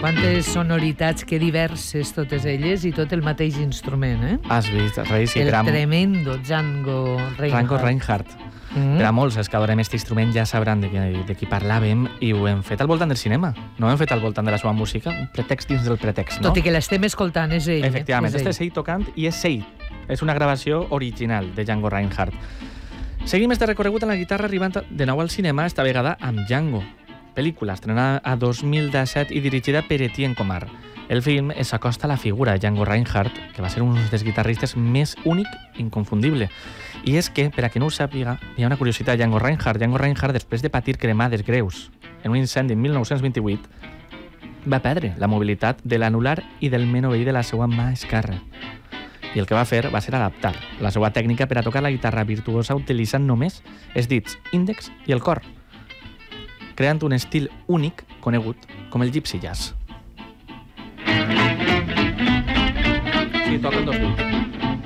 Quantes sonoritats, que diverses totes elles, i tot el mateix instrument, eh? Has vist, Reis i El Gram. tremendo Django Reinhardt. Per a molts, els que adorem aquest instrument ja sabran de qui parlàvem, i ho hem fet al voltant del cinema. No ho hem fet al voltant de la seva música, un pretext dins del pretext, no? Tot i que l'estem escoltant, és ell. Efectivament, és este és ell tocant i és ell. És una gravació original de Django Reinhardt. Seguim este recorregut en la guitarra arribant de nou al cinema, esta vegada amb Django, pel·lícula estrenada a 2017 i dirigida per Etienne Comar. El film s'acosta a la figura de Django Reinhardt, que va ser un dels guitarristes més únic i inconfundible. I és que, per a qui no ho sàpiga, hi ha una curiositat de Django Reinhardt. Django Reinhardt, després de patir cremades greus en un incendi en 1928, va perdre la mobilitat de l'anular i del menoveí de la seva mà esquerra. I el que va fer va ser adaptar la seva tècnica per a tocar la guitarra virtuosa utilitzant només els dits índex i el cor, creant un estil únic conegut com el gypsy jazz. Sí, toca el 2 dits.